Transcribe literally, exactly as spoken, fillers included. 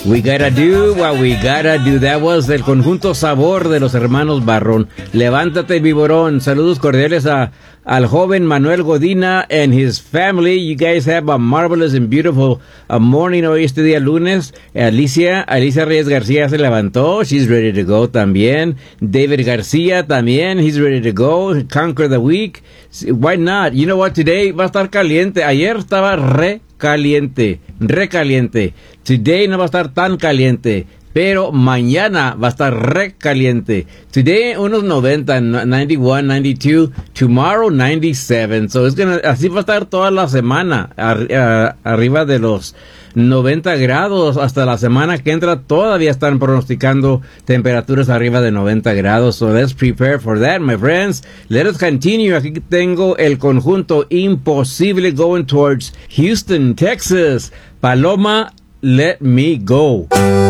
We gotta do what we gotta do. That was el conjunto Sabor de los hermanos Barrón. Levántate, Viborón. Saludos cordiales a, al joven Manuel Godina and his family. You guys have a marvelous and beautiful uh, morning hoy, este día lunes. Alicia, Alicia Reyes García se levantó. She's ready to go también. David García también. He's ready to go. Conquer the week. Why not? You know what? Today va a estar caliente. Ayer estaba re caliente, recaliente. Today no va a estar tan caliente, pero mañana va a estar recaliente. Today unos noventa, ninety-one, ninety-two. Tomorrow ninety-seven. So it's gonna, así va a estar toda la semana, ar, uh, arriba de los noventa grados. Hasta la semana que entra todavía están pronosticando temperaturas arriba de noventa grados. So let's prepare for that, my friends. Let us continue. Aquí tengo el conjunto Imposible going towards Houston, Texas. Paloma, let me go.